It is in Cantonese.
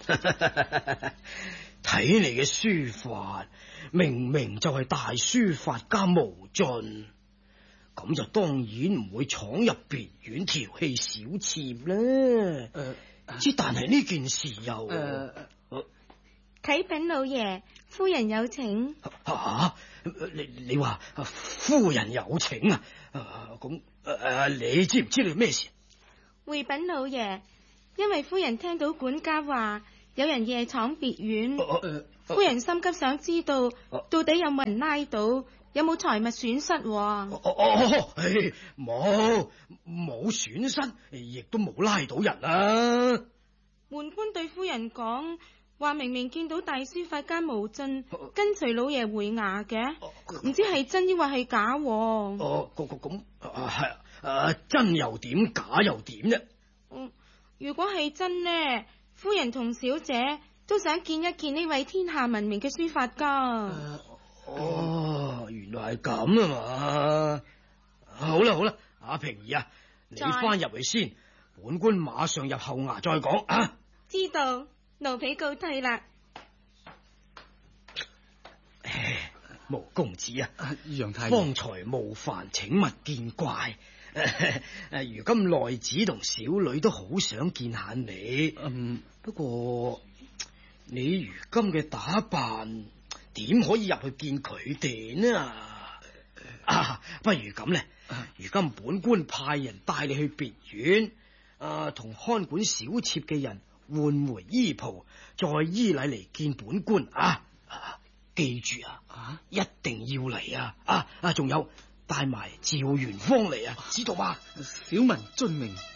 睇你嘅書法，明明就係大書法家無盡，咁就當然唔會闖入別院調戲小妾啦。但係呢件事又啟稟老爺，夫人有請。 你話夫人有請啊？咁你知唔知你咩事？ 回稟老爺，因為夫人聽到管家話有人夜闖別院，夫人心急想知道到底有冇人拉到，有冇財物損失。 冇損失，亦都冇拉到人啊。 門官對夫人講，話明明見到大書法家無盡跟隨老爺回衙嘅，唔知係真抑或係假。 咁係真又點，假又點啫？ 如果係真呢，夫人同小姐都想見一見呢位天下聞名嘅書法家。 原來係咁啊嘛！好啦，阿平兒啊，你翻入去先，本官馬上入後衙再講啊。 知道，奴婢告退啦。 毛公子啊， 楊太方才冒犯，請勿見怪。如今內子同小女都好想見下你，不過你如今嘅打扮，點可以入去見佢哋呢？不如咁咧，如今本官派人帶你去別院，同看管小妾嘅人換回衣袍，再依禮嚟見本官啊！記住一定要嚟啊！仲有帶埋趙元芳嚟啊，知道嗎？ 小民遵命。